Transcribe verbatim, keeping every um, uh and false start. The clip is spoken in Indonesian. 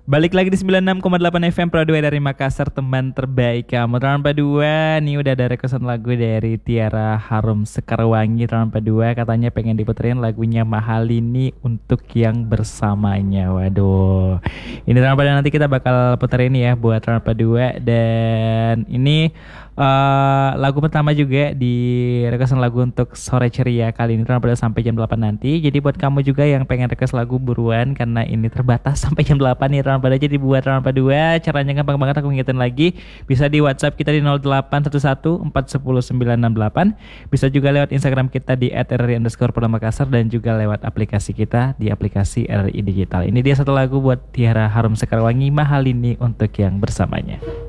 Balik lagi di sembilan puluh enam koma delapan F M Pro dua dari Makassar, teman terbaik kamu. Round kedua nih udah ada requestan lagu dari Tiara Harum Sekarwangi. Round kedua katanya pengen diputerin lagunya Mahal ini untuk yang bersamanya. Waduh, ini round kedua nanti kita bakal puterin ya buat round kedua. Dan ini uh, lagu pertama juga di requestan lagu untuk sore ceria kali ini round kedua sampai jam delapan nanti. Jadi buat kamu juga yang pengen request lagu buruan karena ini terbatas sampai jam delapan nih round pada, jadi buat round dua caranya gampang banget, aku ingetin lagi. Bisa di WhatsApp kita di nol delapan satu satu empat satu nol sembilan enam delapan. Bisa juga lewat Instagram kita di et r r i underscore Polda Makassar, dan juga lewat aplikasi kita di aplikasi R R I Digital. Ini dia satu lagu buat Tiara Harum Sekarwangi, Mahal ini untuk yang bersamanya.